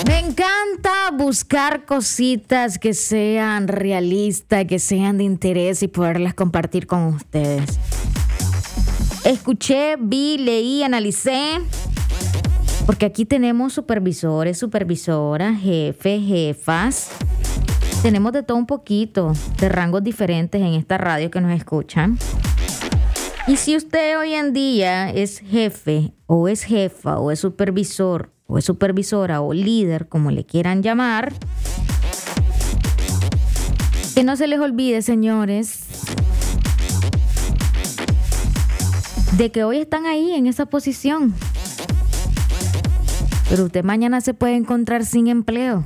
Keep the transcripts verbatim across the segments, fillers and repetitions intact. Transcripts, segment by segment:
Me encanta buscar cositas que sean realistas, que sean de interés y poderlas compartir con ustedes. Escuché, vi, leí, analicé, porque aquí tenemos supervisores, supervisoras, jefes, jefas. Tenemos de todo un poquito, de rangos diferentes en esta radio que nos escuchan. Y si usted hoy en día es jefe, o es jefa, o es supervisor, o es supervisora, o líder, como le quieran llamar, que no se les olvide, señores, de que hoy están ahí en esa posición. Pero usted mañana se puede encontrar sin empleo.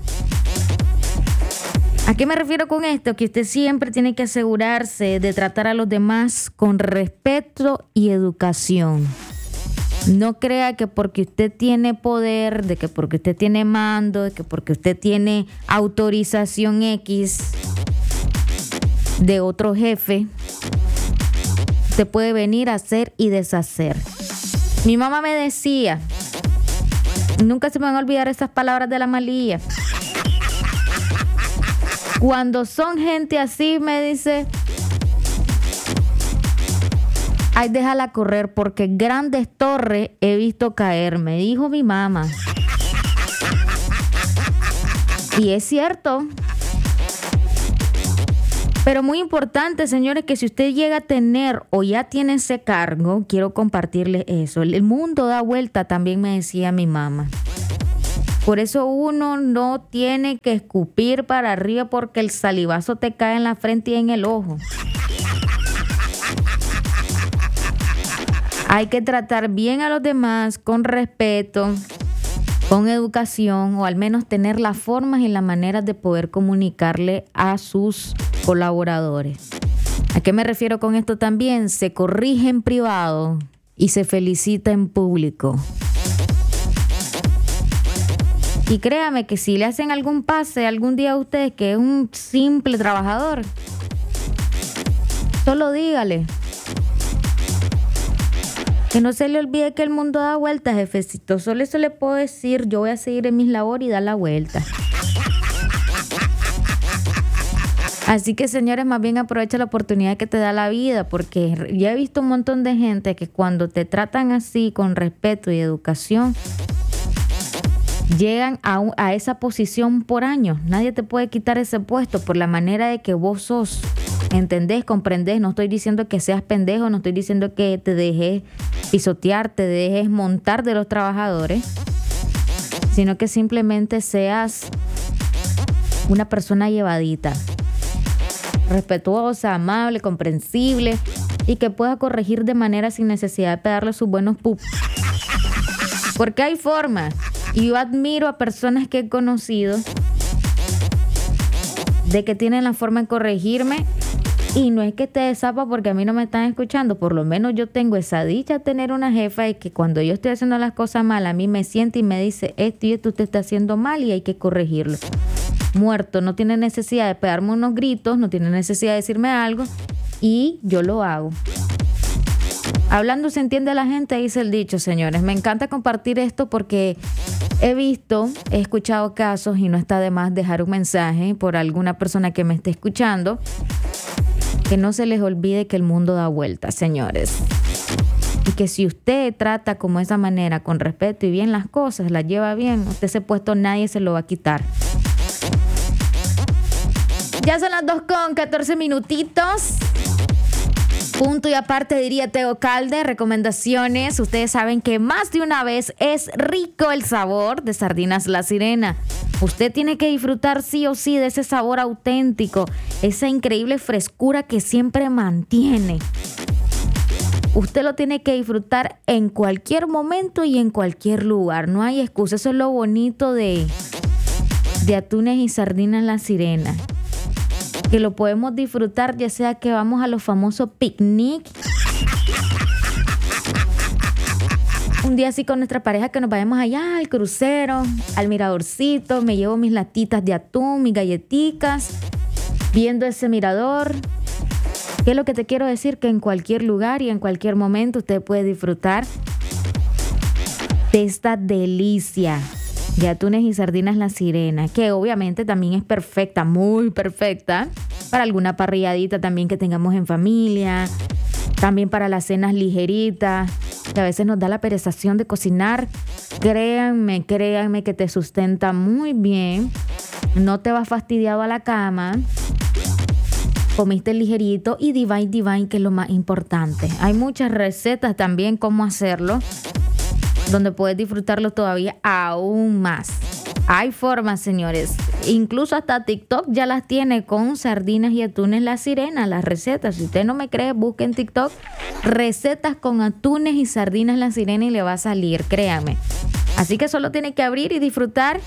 ¿A qué me refiero con esto? Que usted siempre tiene que asegurarse de tratar a los demás con respeto y educación. No crea que porque usted tiene poder, de que porque usted tiene mando, de que porque usted tiene autorización X de otro jefe, usted puede venir a hacer y deshacer. Mi mamá me decía, nunca se me van a olvidar esas palabras de la Malía. Cuando son gente así, me dice, ay, déjala correr porque grandes torres he visto caer, me dijo mi mamá. Y es cierto. Pero muy importante, señores, que si usted llega a tener o ya tiene ese cargo, quiero compartirles eso. El mundo da vuelta, también me decía mi mamá. Por eso uno no tiene que escupir para arriba porque el salivazo te cae en la frente y en el ojo. Hay que tratar bien a los demás con respeto, con educación, o al menos tener las formas y las maneras de poder comunicarle a sus colaboradores. ¿A qué me refiero con esto también? Se corrige en privado y se felicita en público. Y créame que si le hacen algún pase algún día a usted que es un simple trabajador, solo dígale. Que no se le olvide que el mundo da vueltas, jefecito. Solo eso le puedo decir. Yo voy a seguir en mis labores y dar la vuelta. Así que, señores, más bien aprovecha la oportunidad que te da la vida, porque ya he visto un montón de gente que cuando te tratan así, con respeto y educación, llegan a, un, a esa posición por años. Nadie te puede quitar ese puesto por la manera de que vos sos. ¿Entendés? ¿Comprendés? No estoy diciendo que seas pendejo, no estoy diciendo que te dejes pisotear, te dejes montar de los trabajadores, sino que simplemente seas una persona llevadita, respetuosa, amable, comprensible y que pueda corregir de manera sin necesidad de darle sus buenos pup. Porque hay formas. Y yo admiro a personas que he conocido de que tienen la forma de corregirme. Y no es que esté de zapa porque a mí no me están escuchando. Por lo menos yo tengo esa dicha de tener una jefa y que cuando yo estoy haciendo las cosas mal, a mí me siente y me dice, esto y esto usted está haciendo mal y hay que corregirlo. Muerto, no tiene necesidad de pegarme unos gritos, no tiene necesidad de decirme algo y yo lo hago. Hablando se entiende la gente, dice el dicho, señores. Me encanta compartir esto porque he visto, he escuchado casos y no está de más dejar un mensaje por alguna persona que me esté escuchando. Que no se les olvide que el mundo da vueltas, señores. Y que si usted trata como esa manera, con respeto y bien las cosas, las lleva bien, usted ese puesto nadie se lo va a quitar. Ya son las dos con catorce minutitos. Punto y aparte, diría Teo Calde, recomendaciones. Ustedes saben que más de una vez es rico el sabor de Sardinas La Sirena. Usted tiene que disfrutar sí o sí de ese sabor auténtico, esa increíble frescura que siempre mantiene. Usted lo tiene que disfrutar en cualquier momento y en cualquier lugar. No hay excusa. Eso es lo bonito de, de Atunes y Sardinas La Sirena. Que lo podemos disfrutar ya sea que vamos a los famosos picnic. Un día así con nuestra pareja que nos vayamos allá al crucero, al miradorcito, me llevo mis latitas de atún, mis galletitas, viendo ese mirador. ¿Qué es lo que te quiero decir? Que en cualquier lugar y en cualquier momento usted puede disfrutar de esta delicia de atunes y sardinas La Sirena, que obviamente también es perfecta, muy perfecta, para alguna parrilladita también que tengamos en familia, también para las cenas ligeritas, que a veces nos da la perezación de cocinar. Créanme, créanme que te sustenta muy bien, no te vas fastidiado a la cama, comiste ligerito y divine, divine, que es lo más importante. Hay muchas recetas también cómo hacerlo, donde puedes disfrutarlo todavía aún más. Hay formas, señores. Incluso hasta TikTok ya las tiene con sardinas y atunes La Sirena, las recetas. Si usted no me cree, busque en TikTok recetas con atunes y sardinas La Sirena y le va a salir, créame. Así que solo tiene que abrir y disfrutar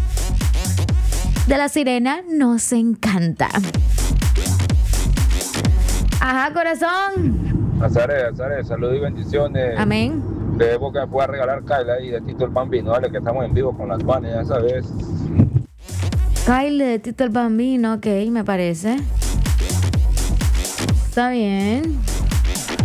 de La Sirena. Nos encanta. Ajá, corazón. Azaré, Azaré, salud y bendiciones. Amén. Debo que me pueda regalar Kyle ahí de Tito el Bambino, dale, que estamos en vivo con las panes, ya sabes. Kyle de Tito el Bambino, ok, me parece. Está bien.